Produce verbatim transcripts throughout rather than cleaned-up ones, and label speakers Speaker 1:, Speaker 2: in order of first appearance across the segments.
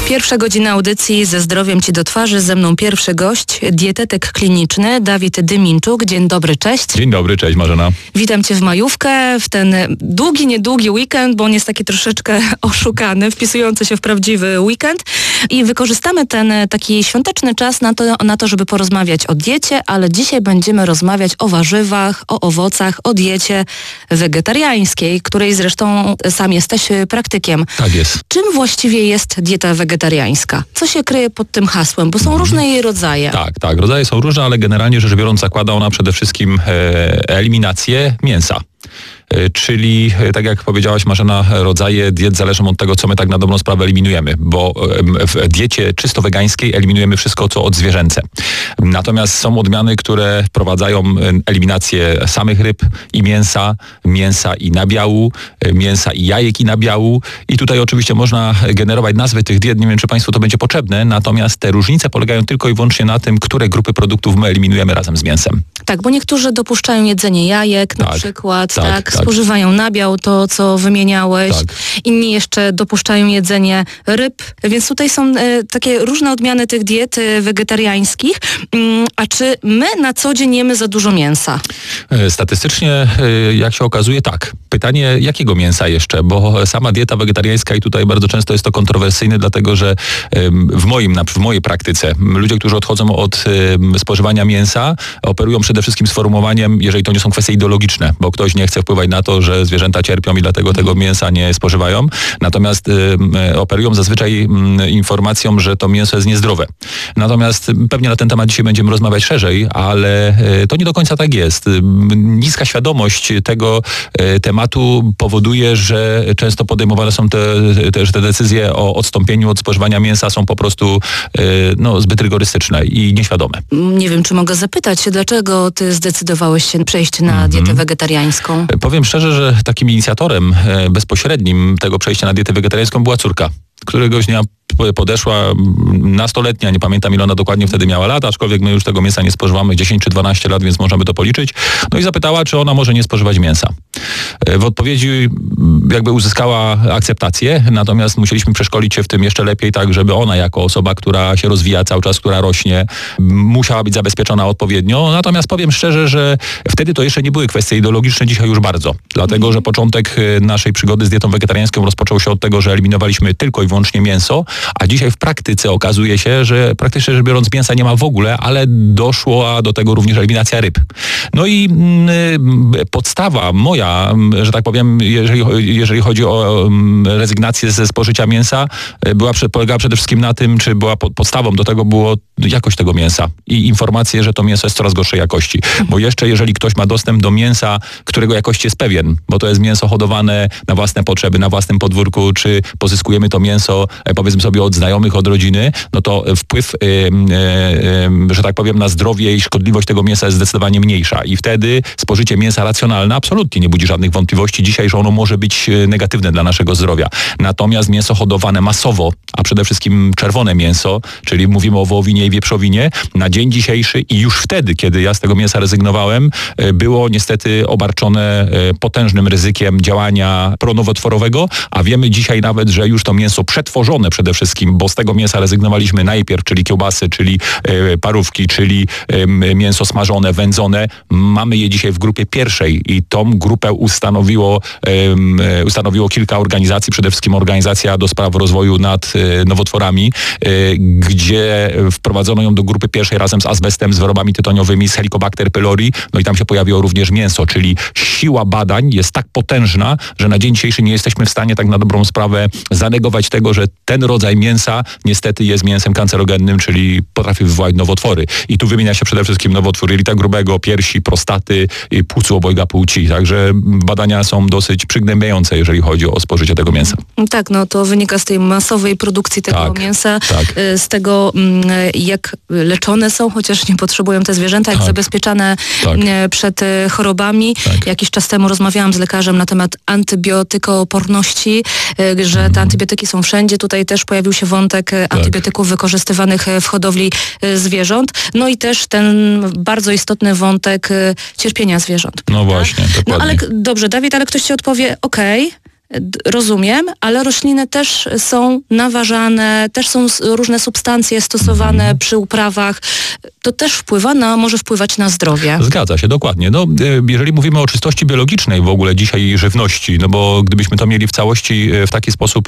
Speaker 1: Pierwsza godzina audycji Ze zdrowiem Ci do twarzy. Ze mną pierwszy gość, dietetyk kliniczny Dawid Dyminczuk. Dzień dobry, cześć.
Speaker 2: Dzień dobry, cześć Marzena.
Speaker 1: Witam Cię w majówkę, w ten długi, niedługi weekend, bo on jest taki troszeczkę oszukany, wpisujący się w prawdziwy weekend. I wykorzystamy ten taki świąteczny czas na to, na to, żeby porozmawiać o diecie, ale dzisiaj będziemy rozmawiać o warzywach, o owocach, o diecie wegetariańskiej, której zresztą sam jesteś praktykiem.
Speaker 2: Tak jest.
Speaker 1: Czym właściwie jest dieta wegetariańska? Co się kryje pod tym hasłem? Bo są różne jej rodzaje.
Speaker 2: Tak, tak. Rodzaje są różne, ale generalnie rzecz biorąc zakłada ona przede wszystkim e, eliminację mięsa. Czyli, tak jak powiedziałaś Marzena, rodzaje diet zależą od tego, co my tak na dobrą sprawę eliminujemy, bo w diecie czysto wegańskiej eliminujemy wszystko, co odzwierzęce. Natomiast są odmiany, które wprowadzają eliminację samych ryb i mięsa, mięsa i nabiału, mięsa i jajek i nabiału. I tutaj oczywiście można generować nazwy tych diet, nie wiem, czy Państwu to będzie potrzebne, natomiast te różnice polegają tylko i wyłącznie na tym, które grupy produktów my eliminujemy razem z mięsem.
Speaker 1: Tak, bo niektórzy dopuszczają jedzenie jajek na
Speaker 2: tak,
Speaker 1: przykład,
Speaker 2: tak,
Speaker 1: tak,
Speaker 2: tak.
Speaker 1: spożywają nabiał, to co wymieniałeś.
Speaker 2: Tak.
Speaker 1: Inni jeszcze dopuszczają jedzenie ryb, więc tutaj są e, takie różne odmiany tych diet e, wegetariańskich. Mm, a czy my na co dzień jemy za dużo mięsa?
Speaker 2: Statystycznie, jak się okazuje, tak. Pytanie, jakiego mięsa jeszcze? Bo sama dieta wegetariańska i tutaj bardzo często jest to kontrowersyjne, dlatego że w moim, w mojej praktyce ludzie, którzy odchodzą od spożywania mięsa, operują przede wszystkim sformułowaniem, jeżeli to nie są kwestie ideologiczne, bo ktoś nie chce wpływać na to, że zwierzęta cierpią i dlatego tego mięsa nie spożywają. Natomiast operują zazwyczaj informacją, że to mięso jest niezdrowe. Natomiast pewnie na ten temat dzisiaj będziemy rozmawiać szerzej, ale to nie do końca tak jest. Niska świadomość tego tematu powoduje, że często podejmowane są te, te, te decyzje o odstąpieniu od spożywania mięsa są po prostu no, zbyt rygorystyczne i nieświadome.
Speaker 1: Nie wiem, czy mogę zapytać, dlaczego ty zdecydowałeś się przejść na dietę mm-hmm. wegetariańską?
Speaker 2: Powiem szczerze, że takim inicjatorem bezpośrednim tego przejścia na dietę wegetariańską była córka. Któregoś dnia podeszła nastoletnia, nie pamiętam ile ona dokładnie wtedy miała lat, aczkolwiek my już tego mięsa nie spożywamy dziesięć czy dwanaście lat, więc możemy to policzyć. No i zapytała, czy ona może nie spożywać mięsa. W odpowiedzi jakby uzyskała akceptację, natomiast musieliśmy przeszkolić się w tym jeszcze lepiej, tak żeby ona jako osoba, która się rozwija cały czas, która rośnie, musiała być zabezpieczona odpowiednio. Natomiast powiem szczerze, że wtedy to jeszcze nie były kwestie ideologiczne, dzisiaj już bardzo. Dlatego, że początek naszej przygody z dietą wegetariańską rozpoczął się od tego, że eliminowaliśmy tylko i wyłącznie mięso, a dzisiaj w praktyce okazuje się, że praktycznie rzecz biorąc mięsa nie ma w ogóle, ale doszła do tego również eliminacja ryb. No i y, podstawa moja, że tak powiem, jeżeli, jeżeli chodzi o y, rezygnację ze spożycia mięsa, y, była, polegała przede wszystkim na tym, czy była pod, podstawą do tego było jakość tego mięsa i informacje, że to mięso jest coraz gorszej jakości. Bo jeszcze jeżeli ktoś ma dostęp do mięsa, którego jakości jest pewien, bo to jest mięso hodowane na własne potrzeby, na własnym podwórku, czy pozyskujemy to mięso, powiedzmy sobie, od znajomych, od rodziny, no to wpływ, yy, yy, że tak powiem, na zdrowie i szkodliwość tego mięsa jest zdecydowanie mniejsza. I wtedy spożycie mięsa racjonalne absolutnie nie budzi żadnych wątpliwości dzisiaj, że ono może być negatywne dla naszego zdrowia. Natomiast mięso hodowane masowo, a przede wszystkim czerwone mięso, czyli mówimy o wołowinie i wieprzowinie, na dzień dzisiejszy i już wtedy, kiedy ja z tego mięsa rezygnowałem, było niestety obarczone potężnym ryzykiem działania pronowotworowego, a wiemy dzisiaj nawet, że już to mięso przetworzone przede wszystkim, bo z tego mięsa rezygnowaliśmy najpierw, czyli kiełbasy, czyli e, parówki, czyli e, mięso smażone, wędzone. Mamy je dzisiaj w grupie pierwszej i tą grupę ustanowiło, e, ustanowiło kilka organizacji, przede wszystkim Organizacja do Spraw Rozwoju nad e, Nowotworami, e, gdzie wprowadzono ją do grupy pierwszej razem z azbestem, z wyrobami tytoniowymi, z Helicobacter pylori, no i tam się pojawiło również mięso, czyli siła badań jest tak potężna, że na dzień dzisiejszy nie jesteśmy w stanie tak na dobrą sprawę zanegować tego, że ten rodzaj mięsa niestety jest mięsem kancerogennym, czyli potrafi wywołać nowotwory. I tu wymienia się przede wszystkim nowotwór jelita grubego, piersi, prostaty, płucu obojga płci. Także badania są dosyć przygnębiające, jeżeli chodzi o spożycie tego mięsa.
Speaker 1: Tak, no to wynika z tej masowej produkcji tego
Speaker 2: tak,
Speaker 1: mięsa,
Speaker 2: tak.
Speaker 1: z tego jak leczone są, chociaż nie potrzebują te zwierzęta, jak
Speaker 2: tak.
Speaker 1: zabezpieczane tak. przed chorobami. Tak. Jakiś czas temu rozmawiałam z lekarzem na temat antybiotykooporności, że te mhm. antybiotyki są wszędzie. Tutaj też pojawił się wątek tak. antybiotyków wykorzystywanych w hodowli zwierząt. No i też ten bardzo istotny wątek cierpienia zwierząt.
Speaker 2: No właśnie, dokładnie.
Speaker 1: No ale dobrze, Dawid, ale ktoś ci odpowie, okej, okay, Rozumiem, ale rośliny też są naważane, też są różne substancje stosowane mm. przy uprawach. To też wpływa na, może wpływać na zdrowie.
Speaker 2: Zgadza się, dokładnie. No, jeżeli mówimy o czystości biologicznej w ogóle dzisiaj żywności, no bo gdybyśmy to mieli w całości w taki sposób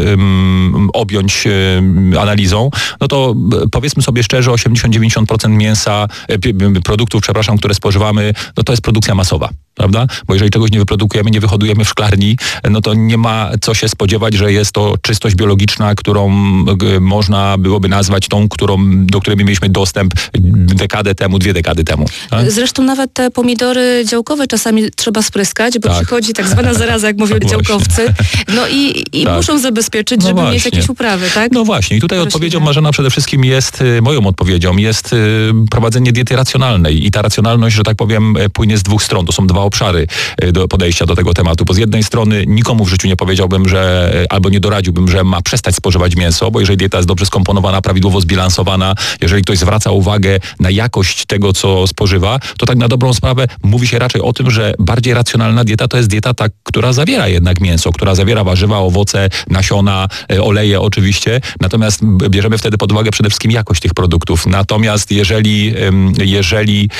Speaker 2: um, objąć um, analizą, no to powiedzmy sobie szczerze, osiemdziesiąt do dziewięćdziesięciu procent mięsa, produktów, przepraszam, które spożywamy, no to jest produkcja masowa. Prawda? Bo jeżeli czegoś nie wyprodukujemy, nie wyhodujemy w szklarni, no to nie ma co się spodziewać, że jest to czystość biologiczna, którą można byłoby nazwać tą, którą, do której mieliśmy dostęp dekadę temu, dwie dekady temu. Tak?
Speaker 1: Zresztą nawet te pomidory działkowe czasami trzeba spryskać, bo tak. przychodzi tak zwana zaraza, jak mówili
Speaker 2: tak
Speaker 1: działkowcy. No i, i tak. muszą zabezpieczyć, no żeby właśnie. mieć jakieś uprawy, tak?
Speaker 2: No właśnie. I tutaj Rośliny. odpowiedzią Marzena przede wszystkim jest, moją odpowiedzią jest prowadzenie diety racjonalnej. I ta racjonalność, że tak powiem, płynie z dwóch stron. To są dwa obszary do podejścia do tego tematu. Bo z jednej strony nikomu w życiu nie powiedziałbym, że albo nie doradziłbym, że ma przestać spożywać mięso, bo jeżeli dieta jest dobrze skomponowana, prawidłowo zbilansowana, jeżeli ktoś zwraca uwagę na jakość tego, co spożywa, to tak na dobrą sprawę mówi się raczej o tym, że bardziej racjonalna dieta to jest dieta ta, która zawiera jednak mięso, która zawiera warzywa, owoce, nasiona, oleje oczywiście, natomiast bierzemy wtedy pod uwagę przede wszystkim jakość tych produktów. Natomiast jeżeli, jeżeli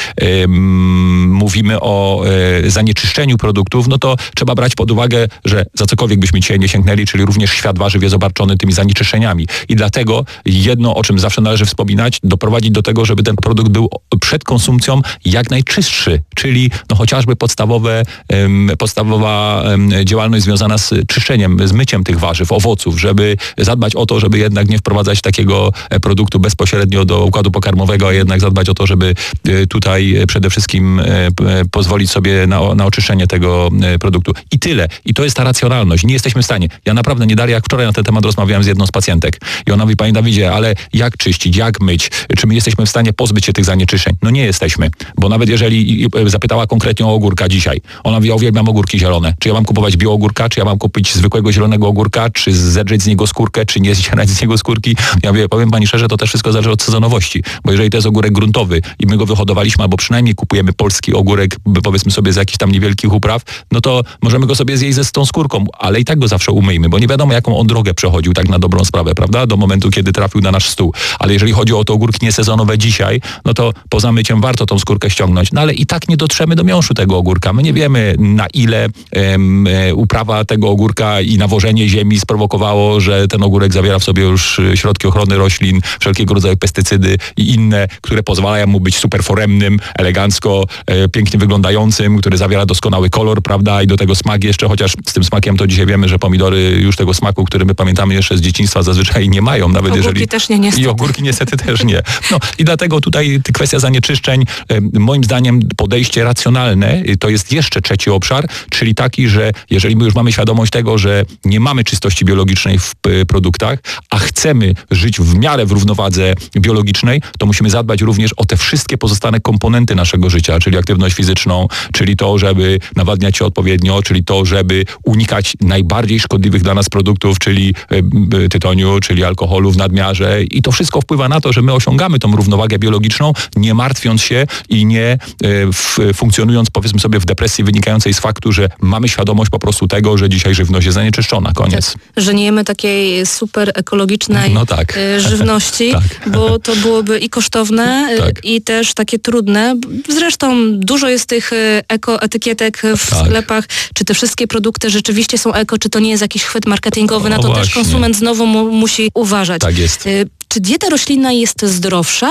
Speaker 2: um, mówimy o zanieczyszczeniu produktów, no to trzeba brać pod uwagę, że za cokolwiek byśmy dzisiaj nie sięgnęli, czyli również świat warzyw jest obarczony tymi zanieczyszczeniami. I dlatego jedno, o czym zawsze należy wspominać, doprowadzić do tego, żeby ten produkt był przed konsumpcją jak najczystszy, czyli no chociażby podstawowe, um, podstawowa um, działalność związana z czyszczeniem, z myciem tych warzyw, owoców, żeby zadbać o to, żeby jednak nie wprowadzać takiego produktu bezpośrednio do układu pokarmowego, a jednak zadbać o to, żeby tutaj przede wszystkim pozwolić sobie na, na oczyszczenie tego produktu. I tyle. I to jest ta racjonalność. Nie jesteśmy w stanie. Ja naprawdę nie dalej jak wczoraj na ten temat rozmawiałem z jedną z pacjentek. I ona mówi, panie Dawidzie, ale jak czyścić, jak myć? Czy my jesteśmy w stanie pozbyć się tych zanieczyszczeń? No nie jesteśmy. Bo nawet jeżeli zapytała konkretnie o ogórka dzisiaj. Ona mówi, ja uwielbiam ogórki zielone. Czy ja mam kupować bioogórka? Czy ja mam kupić zwykłego zielonego ogórka? Czy zedrzeć z niego skórkę? Czy nie zdzierać z niego skórki? Ja mówię, powiem pani szczerze, to też wszystko zależy od sezonowości. Bo jeżeli to jest ogórek gruntowy i my go wyhodowaliśmy, albo przynajmniej kupujemy polski ogórek, powiedzmy sobie z jakichś tam niewielkich upraw, no to możemy go sobie zjeść ze z tą skórką, ale i tak go zawsze umyjmy, bo nie wiadomo, jaką on drogę przechodził tak na dobrą sprawę, prawda? Do momentu, kiedy trafił na nasz stół. Ale jeżeli chodzi o te ogórki niesezonowe dzisiaj, no to poza myciem warto tą skórkę ściągnąć. No ale i tak nie dotrzemy do miąższu tego ogórka. My nie wiemy, na ile um, uprawa tego ogórka i nawożenie ziemi sprowokowało, że ten ogórek zawiera w sobie już środki ochrony roślin, wszelkiego rodzaju pestycydy i inne, które pozwalają mu być super foremnym, elegancko, e, pięknie wyglądającym, który zawiera doskonały kolor, prawda, i do tego smak jeszcze, chociaż z tym smakiem to dzisiaj wiemy, że pomidory już tego smaku, który my pamiętamy jeszcze z dzieciństwa, zazwyczaj nie mają, nawet
Speaker 1: ogórki
Speaker 2: jeżeli...
Speaker 1: też nie, niestety.
Speaker 2: I ogórki niestety też nie. No i dlatego tutaj kwestia zanieczyszczeń, moim zdaniem podejście racjonalne, to jest jeszcze trzeci obszar, czyli taki, że jeżeli my już mamy świadomość tego, że nie mamy czystości biologicznej w produktach, a chcemy żyć w miarę w równowadze biologicznej, to musimy zadbać również o te wszystkie pozostałe komponenty naszego życia, czyli aktywność fizyczną, czyli to, żeby nawadniać się odpowiednio, czyli to, żeby unikać najbardziej szkodliwych dla nas produktów, czyli tytoniu, czyli alkoholu w nadmiarze, i to wszystko wpływa na to, że my osiągamy tą równowagę biologiczną, nie martwiąc się i nie w, funkcjonując, powiedzmy sobie, w depresji wynikającej z faktu, że mamy świadomość po prostu tego, że dzisiaj żywność jest zanieczyszczona. Koniec.
Speaker 1: Tak, że nie jemy takiej super ekologicznej no tak. żywności, tak. bo to byłoby i kosztowne, tak. i też takie trudne. Zresztą dużo jest tych ekoetykietek w tak. sklepach. Czy te wszystkie produkty rzeczywiście są eko, czy to nie jest jakiś chwyt marketingowy? Na to właśnie. Też konsument znowu mu, musi uważać.
Speaker 2: Tak jest.
Speaker 1: Czy dieta roślinna jest zdrowsza?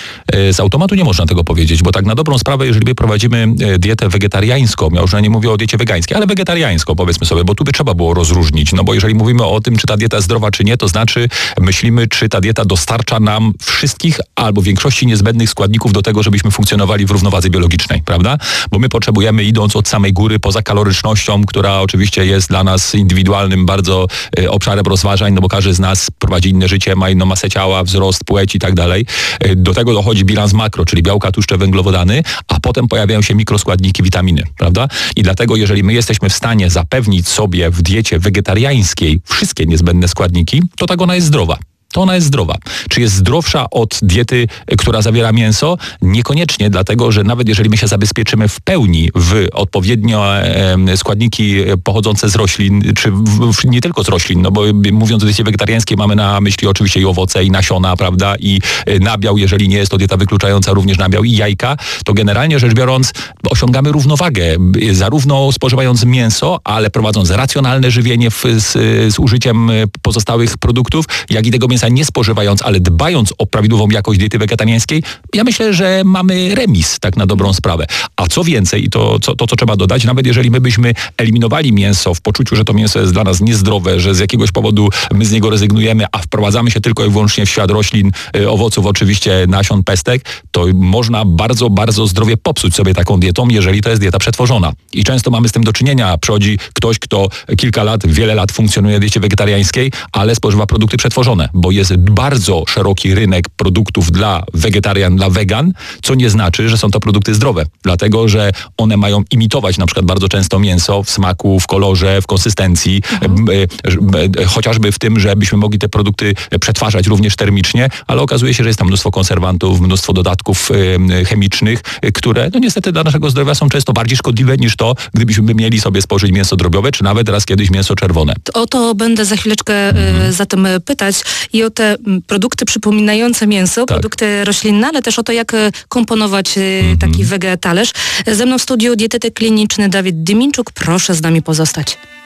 Speaker 2: Z automatu nie można tego powiedzieć, bo tak na dobrą sprawę, jeżeli my prowadzimy dietę wegetariańską, ja już nie mówię o diecie wegańskiej, ale wegetariańską, powiedzmy sobie, bo tu by trzeba było rozróżnić, no bo jeżeli mówimy o tym, czy ta dieta jest zdrowa, czy nie, to znaczy myślimy, czy ta dieta dostarcza nam wszystkich albo większości niezbędnych składników do tego, żebyśmy funkcjonowali w równowadze biologicznej, prawda? Bo my potrzebujemy, idąc od samej góry, poza kalorycznością, która oczywiście jest dla nas indywidualnym bardzo y, obszarem rozważań, no bo każdy z nas prowadzi inne życie, ma inną masę ciała, wzrost, płeć i tak dalej. Do tego dochodzi bilans makro, czyli białka, tłuszcze, węglowodany, a potem pojawiają się mikroskładniki, witaminy, prawda? I dlatego, jeżeli my jesteśmy w stanie zapewnić sobie w diecie wegetariańskiej wszystkie niezbędne składniki, to tak ona jest zdrowa. to ona jest zdrowa. Czy jest zdrowsza od diety, która zawiera mięso? Niekoniecznie, dlatego że nawet jeżeli my się zabezpieczymy w pełni w odpowiednio e, składniki pochodzące z roślin, czy w, w, nie tylko z roślin, no bo mówiąc o diecie wegetariańskiej mamy na myśli oczywiście i owoce, i nasiona, prawda, i nabiał, jeżeli nie jest to dieta wykluczająca również nabiał, i jajka, to generalnie rzecz biorąc osiągamy równowagę, zarówno spożywając mięso, ale prowadząc racjonalne żywienie w, z, z użyciem pozostałych produktów, jak i tego mięsa nie spożywając, ale dbając o prawidłową jakość diety wegetariańskiej, ja myślę, że mamy remis, tak na dobrą sprawę. A co więcej, i to, co, to co trzeba dodać, nawet jeżeli my byśmy eliminowali mięso w poczuciu, że to mięso jest dla nas niezdrowe, że z jakiegoś powodu my z niego rezygnujemy, a wprowadzamy się tylko i wyłącznie w świat roślin, owoców, oczywiście nasion, pestek, to można bardzo, bardzo zdrowie popsuć sobie taką dietą, jeżeli to jest dieta przetworzona. I często mamy z tym do czynienia. Przychodzi ktoś, kto kilka lat, wiele lat funkcjonuje w diecie wegetariańskiej, ale spożywa produkty przetworzone, bo jest bardzo szeroki rynek produktów dla wegetarian, dla wegan, co nie znaczy, że są to produkty zdrowe. Dlatego, że one mają imitować na przykład bardzo często mięso w smaku, w kolorze, w konsystencji, mhm. chociażby w tym, żebyśmy mogli te produkty przetwarzać również termicznie, ale okazuje się, że jest tam mnóstwo konserwantów, mnóstwo dodatków chemicznych, które no niestety dla naszego zdrowia są często bardziej szkodliwe niż to, gdybyśmy mieli sobie spożyć mięso drobiowe, czy nawet raz kiedyś mięso czerwone.
Speaker 1: O to będę za chwileczkę mhm. zatem pytać i o te produkty przypominające mięso, tak. produkty roślinne, ale też o to, jak komponować mhm. taki wege talerz. Ze mną w studiu dietetyk kliniczny Dawid Dyminczuk. Proszę z nami pozostać.